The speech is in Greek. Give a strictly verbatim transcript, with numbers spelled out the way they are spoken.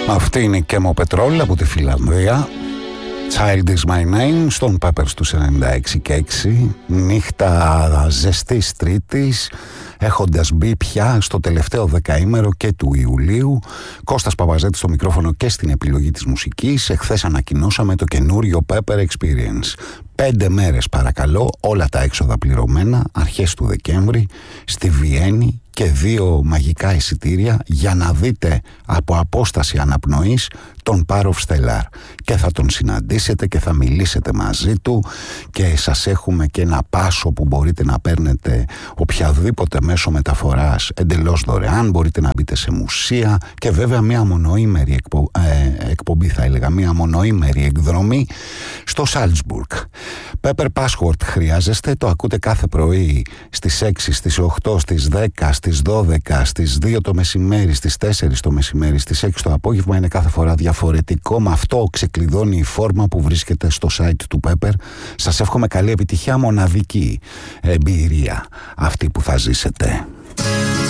Αυτή είναι η Κέμο Πετρόλ από τη Φιλανδία. Child is my name στον Peppers του ενενήντα έξι και έξι. Νύχτα ζεστής Τρίτης, έχοντας μπει πια στο τελευταίο δεκαήμερο και του Ιουλίου. Κώστας Παπαζέτης στο μικρόφωνο και στην επιλογή της μουσικής. Εχθές ανακοινώσαμε το καινούριο Pepper Experience. Πέντε μέρες παρακαλώ, όλα τα έξοδα πληρωμένα, αρχές του Δεκέμβρη, στη Βιέννη, και δύο μαγικά εισιτήρια για να δείτε από απόσταση αναπνοής τον Πάροφ Στελάρ. Και θα τον συναντήσετε και θα μιλήσετε μαζί του, και σας έχουμε και ένα πάσο που μπορείτε να παίρνετε οποιαδήποτε μέσο μεταφοράς εντελώς δωρεάν. Μπορείτε να μπείτε σε μουσεία και βέβαια μια μονοήμερη εκπο... ε, εκπομπή, θα έλεγα, μια μονοήμερη εκδρομή στο Σάλτσμπουργκ. Pepper Password χρειάζεστε, το ακούτε κάθε πρωί στις έξι, στις οκτώ, στις δέκα, στις δώδεκα, στις δύο το μεσημέρι, στις τέσσερις το μεσημέρι, στις έξι το απόγευμα. Είναι κάθε φορά διαφορετικό. Με αυτό ξεκλειδώνει η φόρμα που βρίσκεται στο site του Pepper. Σας εύχομαι καλή επιτυχία, μοναδική εμπειρία αυτή που θα ζήσετε.